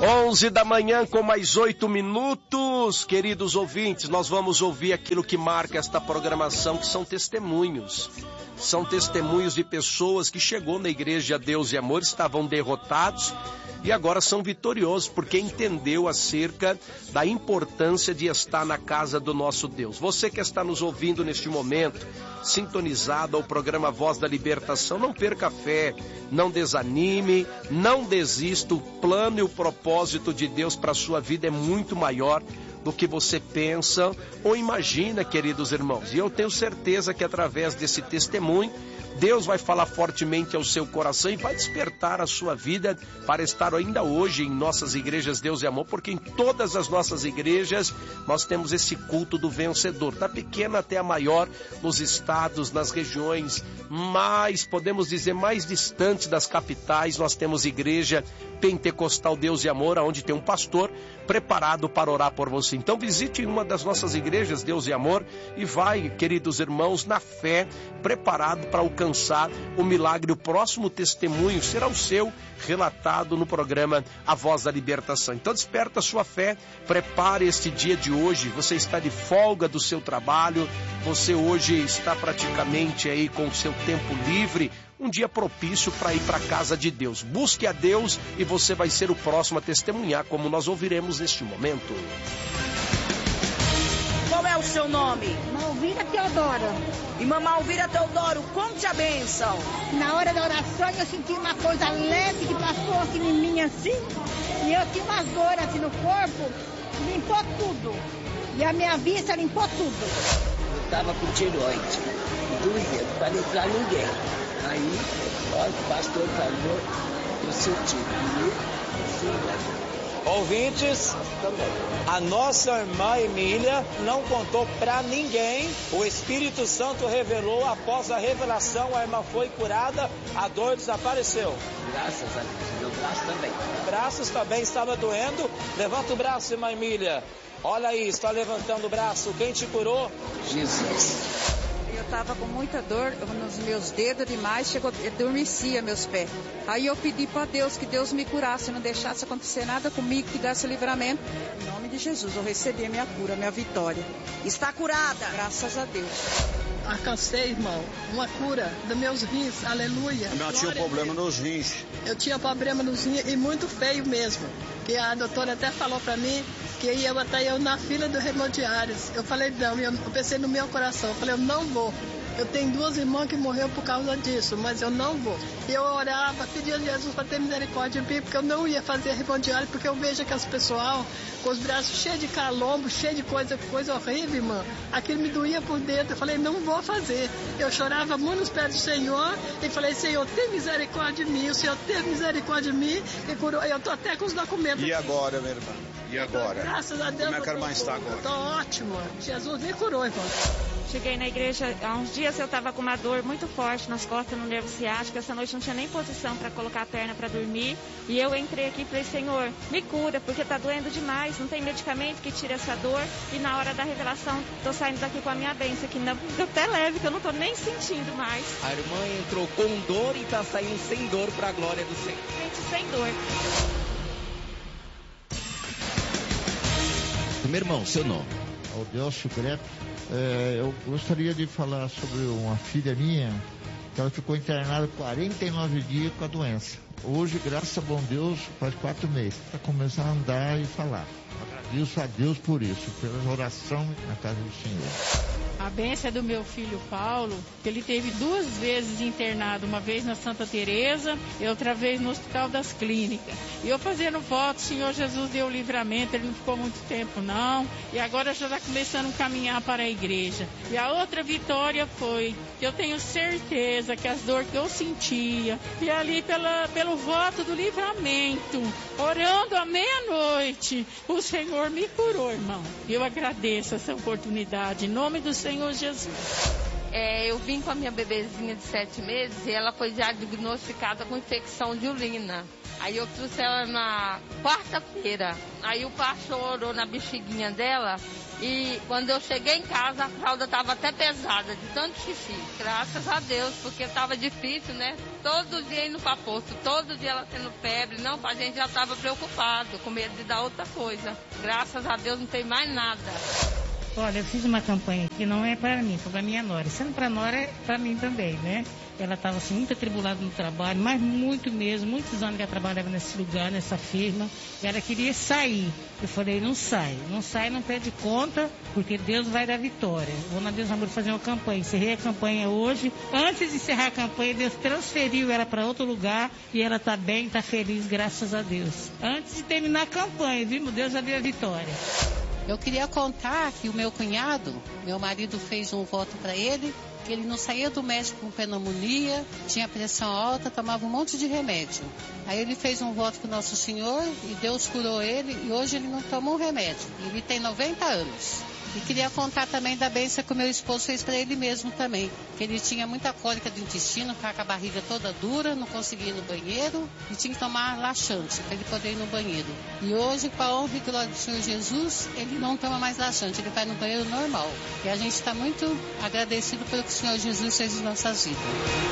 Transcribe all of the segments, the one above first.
11 da manhã com mais 8 minutos, queridos ouvintes, nós vamos ouvir aquilo que marca esta programação, que são testemunhos. São testemunhos de pessoas que chegou na igreja Deus e Amor, estavam derrotados e agora são vitoriosos, porque entendeu acerca da importância de estar na casa do nosso Deus. Você que está nos ouvindo neste momento, sintonizado ao programa Voz da Libertação, não perca a fé, não desanime, não desista. O plano e o propósito de Deus para a sua vida é muito maior do que você pensa ou imagina, queridos irmãos. E eu tenho certeza que através desse testemunho, Deus vai falar fortemente ao seu coração e vai despertar a sua vida para estar ainda hoje em nossas igrejas Deus e Amor, porque em todas as nossas igrejas nós temos esse culto do vencedor, da pequena até a maior, nos estados, nas regiões mais, podemos dizer, mais distantes das capitais. Nós temos igreja Pentecostal Deus e Amor, onde tem um pastor preparado para orar por você. Então visite uma das nossas igrejas Deus e Amor e vai, queridos irmãos, na fé, preparado para alcançar o milagre. O próximo testemunho será o seu, relatado no programa A Voz da Libertação. Então desperta a sua fé, prepare este dia de hoje. Você está de folga do seu trabalho, você hoje está praticamente aí com o seu tempo livre, um dia propício para ir para a casa de Deus. Busque a Deus e você vai ser o próximo a testemunhar, como nós ouviremos neste momento. Qual é o seu nome? Malvira Teodoro. Irmã Malvira Teodoro, conte a bênção. Na hora da oração eu senti uma coisa leve que passou aqui em mim assim, e eu tinha umas dores assim no corpo, limpou tudo. E a minha vista limpou tudo. Eu estava com tireoide, doía, não falei pra ninguém. Aí, o pastor falou, eu senti. Ouvintes, a nossa irmã Emília não contou pra ninguém. O Espírito Santo revelou, após a revelação, a irmã foi curada, a dor desapareceu. Graças a Deus, meu braço também. Braços também estava doendo. Levanta o braço, irmã Emília. Olha aí, está levantando o braço. Quem te curou? Jesus. Eu estava com muita dor nos meus dedos demais, adormecia meus pés. Aí eu pedi para Deus que Deus me curasse, não deixasse acontecer nada comigo, que desse livramento. Em nome de Jesus, eu recebi a minha cura, a minha vitória. Está curada? Graças a Deus. Alcancei, irmão, uma cura dos meus rins, aleluia. Eu tinha problema nos rins. Eu tinha problema nos rins e muito feio mesmo. Que a doutora até falou para mim que ia botar eu na fila do hemodiários. Eu falei, não, eu pensei no meu coração, eu falei, eu não vou. Eu tenho duas irmãs que morreram por causa disso, mas eu não vou. E eu orava, pedia a Jesus para ter misericórdia de mim, porque eu não ia fazer hemodiário, porque eu vejo aquelas pessoal com os braços cheios de calombo, cheio de coisa horrível, irmã. Aquilo me doía por dentro. Eu falei, não vou fazer. Eu chorava muito nos pés do Senhor e falei, Senhor, tem misericórdia de mim. O Senhor teve misericórdia de mim e curou. Eu tô até com os documentos. E agora, minha irmã? E agora? Graças a Deus. Como é que a irmã está agora? Tô ótimo. Jesus me curou, irmão. Cheguei na igreja, há uns dias eu estava com uma dor muito forte nas costas, no nervo ciático. Essa noite não tinha nem posição para colocar a perna para dormir. E eu entrei aqui e falei, Senhor, me cura, porque está doendo demais. Não tem medicamento que tire essa dor. E na hora da revelação, estou saindo daqui com a minha bênção, que ainda até leve, que eu não estou nem sentindo mais. A irmã entrou com dor e está saindo sem dor para a glória do Senhor. Gente, sem dor. Meu irmão, seu nome? Aldelcio Greco. Eu gostaria de falar sobre uma filha minha, que ela ficou internada 49 dias com a doença. Hoje, graças a bom Deus, faz 4 meses, para começar a andar e falar. Agradeço a Deus por isso, pela oração na casa do Senhor. A bênção é do meu filho Paulo, que ele teve 2 vezes internado, uma vez na Santa Teresa e outra vez no Hospital das Clínicas. E eu fazendo voto, o Senhor Jesus deu livramento, ele não ficou muito tempo não, e agora já está começando a caminhar para a igreja. E a outra vitória foi que eu tenho certeza que as dores que eu sentia, e ali pelo voto do livramento, orando à meia-noite, o Senhor me curou, irmão. E eu agradeço essa oportunidade, em nome do Senhor Jesus. Eu vim com a minha bebezinha de 7 meses e ela foi diagnosticada com infecção de urina. Aí eu trouxe ela na quarta-feira. Aí o pastor orou na bexiguinha dela E quando eu cheguei em casa, a fralda estava até pesada, de tanto xixi. Graças a Deus, porque estava difícil, né? Todo dia indo para posto, todo dia ela tendo febre. Não, a gente já estava preocupado, com medo de dar outra coisa. Graças a Deus não tem mais nada. Olha, eu fiz uma campanha que não é para mim, foi para minha nora. Sendo para nora, é para mim também, né? Ela estava assim, muito atribulada no trabalho, mas muito mesmo, muitos anos que ela trabalhava nesse lugar, nessa firma. Ela queria sair. Eu falei, não sai, não pede conta, porque Deus vai dar vitória. Vou na Deus Amor fazer uma campanha. Encerrei a campanha hoje. Antes de encerrar a campanha, Deus transferiu ela para outro lugar e ela está bem, está feliz, graças a Deus. Antes de terminar a campanha, vimos? Deus já deu a vitória. Eu queria contar que o meu cunhado, meu marido fez um voto para ele, que ele não saía do médico com pneumonia, tinha pressão alta, tomava um monte de remédio. Aí ele fez um voto com o Nosso Senhor e Deus curou ele e hoje ele não toma um remédio. Ele tem 90 anos. E queria contar também da bênção que o meu esposo fez para ele mesmo também. Que ele tinha muita cólica do intestino, ficava com a barriga toda dura, não conseguia ir no banheiro e tinha que tomar laxante para ele poder ir no banheiro. E hoje, com a honra e glória do Senhor Jesus, ele não toma mais laxante, ele vai no banheiro normal. E a gente está muito agradecido pelo que o Senhor Jesus fez em nossas vidas.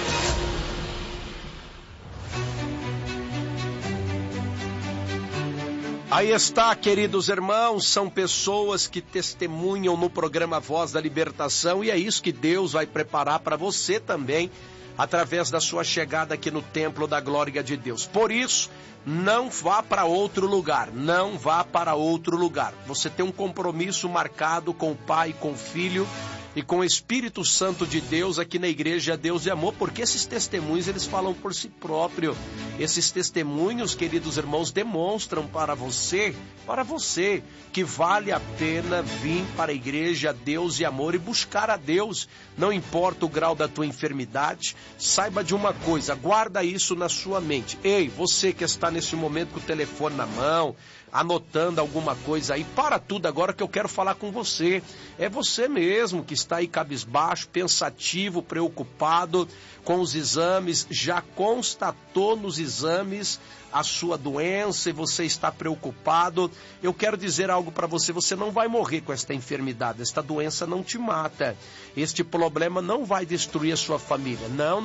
Aí está, queridos irmãos, são pessoas que testemunham no programa Voz da Libertação e é isso que Deus vai preparar para você também, através da sua chegada aqui no Templo da Glória de Deus. Por isso, não vá para outro lugar, não vá para outro lugar. Você tem um compromisso marcado com o Pai, com o Filho e com o Espírito Santo de Deus aqui na Igreja Deus de Amor, porque esses testemunhos, eles falam por si próprio. Esses testemunhos, queridos irmãos, demonstram para você, que vale a pena vir para a Igreja Deus de Amor e buscar a Deus. Não importa o grau da tua enfermidade, saiba de uma coisa, guarda isso na sua mente. Ei, você que está nesse momento com o telefone na mão, anotando alguma coisa aí, para tudo agora que eu quero falar com você. É você mesmo que está aí cabisbaixo, pensativo, preocupado com os exames, já constatou nos exames a sua doença e você está preocupado. Eu quero dizer algo para você, você não vai morrer com esta enfermidade, esta doença não te mata, este problema não vai destruir a sua família, não.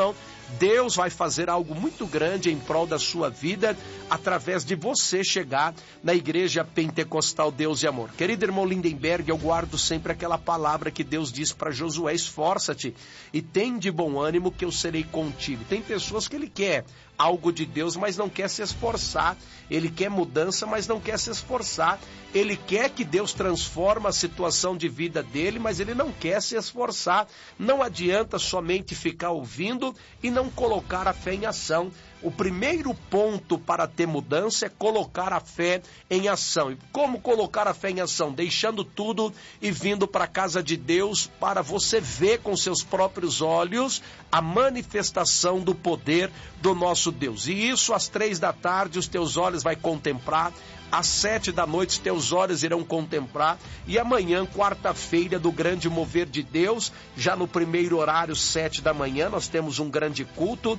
Deus vai fazer algo muito grande em prol da sua vida, através de você chegar na Igreja Pentecostal Deus de Amor. Querido irmão Lindenberg, eu guardo sempre aquela palavra que Deus diz para Josué: esforça-te e tem de bom ânimo que eu serei contigo. Tem pessoas que ele quer algo de Deus, mas não quer se esforçar. Ele quer mudança, mas não quer se esforçar. Ele quer que Deus transforme a situação de vida dele, mas ele não quer se esforçar. Não adianta somente ficar ouvindo e não colocar a fé em ação. O primeiro ponto para ter mudança é colocar a fé em ação. E como colocar a fé em ação? Deixando tudo e vindo para a casa de Deus para você ver com seus próprios olhos a manifestação do poder do nosso Deus. E isso às 3 da tarde os teus olhos vai contemplar. Às 7 da noite os teus olhos irão contemplar. E amanhã, quarta-feira, do grande mover de Deus, já no primeiro horário, 7 da manhã, nós temos um grande culto.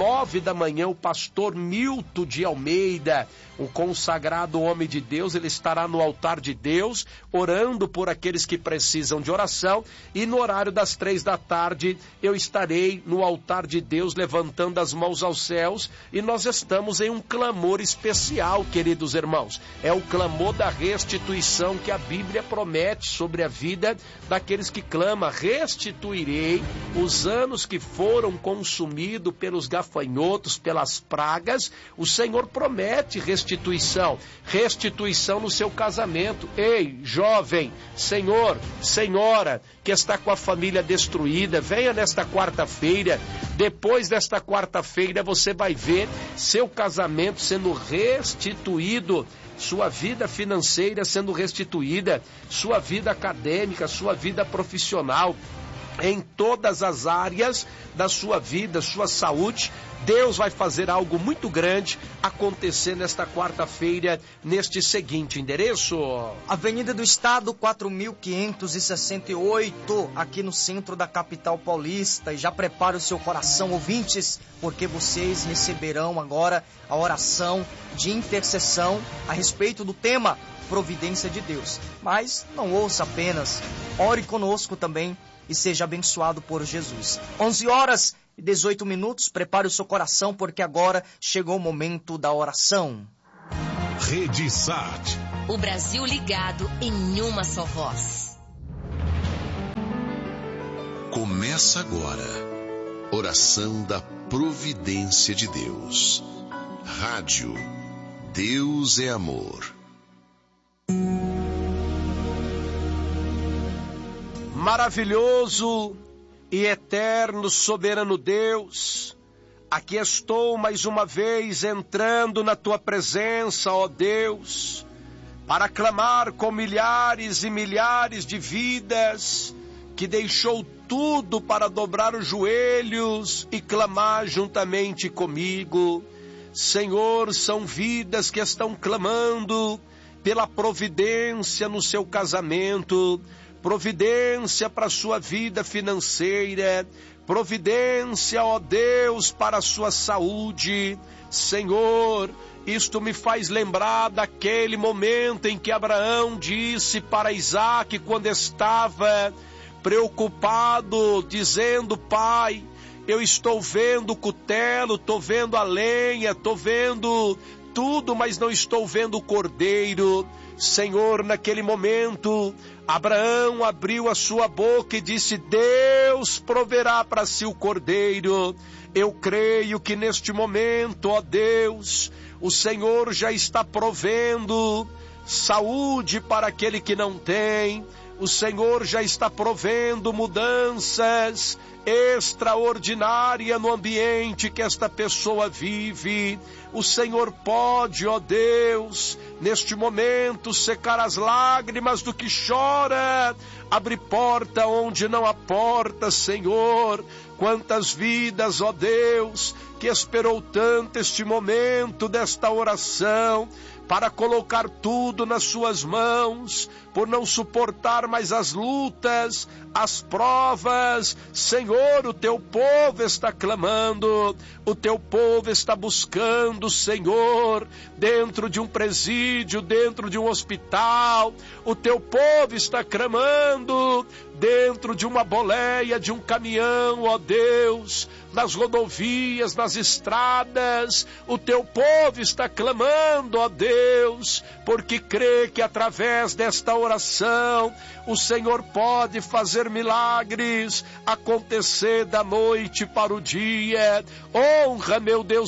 9 da manhã, o pastor Milton de Almeida, o consagrado homem de Deus, ele estará no altar de Deus, orando por aqueles que precisam de oração. E no horário das 3 da tarde, eu estarei no altar de Deus, levantando as mãos aos céus. E nós estamos em um clamor especial, queridos irmãos. É o clamor da restituição que a Bíblia promete sobre a vida daqueles que clamam: restituirei os anos que foram consumidos pelos gafanhotos, pelas pragas. O Senhor promete restituição no seu casamento. Ei, jovem, senhor, senhora, que está com a família destruída, venha nesta quarta-feira. Depois desta quarta-feira você vai ver seu casamento sendo restituído, sua vida financeira sendo restituída, sua vida acadêmica, sua vida profissional. em todas as áreas da sua vida, sua saúde. Deus vai fazer algo muito grande acontecer nesta quarta-feira, neste seguinte endereço: Avenida do Estado, 4568, aqui no centro da capital paulista. E já prepare o seu coração, ouvintes, porque vocês receberão agora a oração de intercessão a respeito do tema Providência de Deus. Mas não ouça apenas, ore conosco também e seja abençoado por Jesus. 11h18, prepare o seu coração, porque agora chegou o momento da oração. Rede Sat. O Brasil ligado em uma só voz. Começa agora. Oração da Providência de Deus. Rádio Deus é Amor. Maravilhoso e eterno soberano Deus, aqui estou mais uma vez entrando na tua presença, ó Deus, para clamar com milhares e milhares de vidas que deixou tudo para dobrar os joelhos e clamar juntamente comigo. Senhor, são vidas que estão clamando pela providência no seu casamento, providência para a sua vida financeira, providência, ó Deus, para a sua saúde. Senhor, isto me faz lembrar daquele momento em que Abraão disse para Isaac, quando estava preocupado, dizendo: Pai, eu estou vendo o cutelo, estou vendo a lenha, estou vendo tudo, mas não estou vendo o cordeiro. Senhor, naquele momento, Abraão abriu a sua boca e disse: Deus proverá para si o cordeiro. Eu creio que neste momento, ó Deus, o Senhor já está provendo saúde para aquele que não tem. O Senhor já está provendo mudanças extraordinárias no ambiente que esta pessoa vive. O Senhor pode, ó Deus, neste momento secar as lágrimas do que chora, abre porta onde não há porta, Senhor. Quantas vidas, ó Deus, que esperou tanto este momento desta oração, para colocar tudo nas suas mãos, por não suportar mais as lutas, as provas. Senhor, o teu povo está clamando, o teu povo está buscando, Senhor, dentro de um presídio, dentro de um hospital. O teu povo está clamando dentro de uma boleia, de um caminhão, ó Deus, nas rodovias, nas estradas. O teu povo está clamando, ó Deus, porque crê que através desta oração o Senhor pode fazer milagres acontecer da noite para o dia. Honra, meu Deus